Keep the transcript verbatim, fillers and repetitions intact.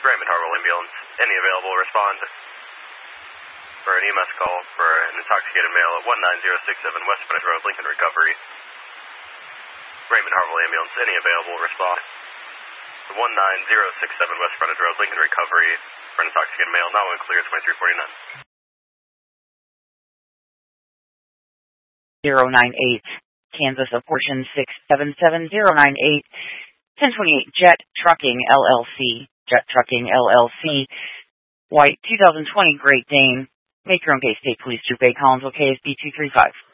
Raymond Harwell Ambulance. Any available, respond. For an E M S call for an intoxicated male at one nine zero six seven West Frontage Road, Lincoln Recovery. Raymond Harwell Ambulance. Any available, respond. one nine zero six seven West Frontage Road, Lincoln Recovery. For an intoxicated male, now in clear, twenty-three forty-nine. zero nine eight, Kansas Apportion six seven seven zero nine eight, ten twenty-eight Jet Trucking L L C, Jet Trucking L L C, White two thousand twenty Great Dane, make your own case, State Police Troop A, Collinsville, K S B two three five.